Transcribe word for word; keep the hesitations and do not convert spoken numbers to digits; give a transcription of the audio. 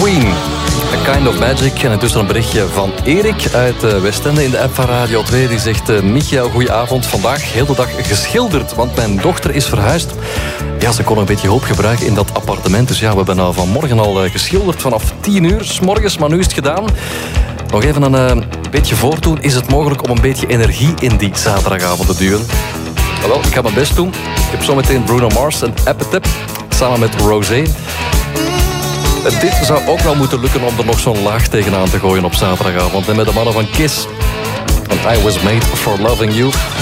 Queen. A Kind of Magic. En intussen een berichtje van Erik uit uh, Westende in de app van Radio twee. Die zegt, uh, Michiel, goedenavond. Vandaag heel de dag geschilderd, want mijn dochter is verhuisd. Ja, ze kon een beetje hulp gebruiken in dat appartement. Dus ja, we hebben nou vanmorgen al uh, geschilderd vanaf tien uur 's morgens, maar nu is het gedaan. Nog even een uh, beetje voortdoen. Is het mogelijk om een beetje energie in die zaterdagavond te duwen? Wel, ik ga mijn best doen. Ik heb zometeen Bruno Mars en Appetip samen met Rosé. Dit zou ook wel moeten lukken om er nog zo'n laag tegenaan te gooien op zaterdagavond. En met de mannen van Kiss. And I Was Made For Loving You.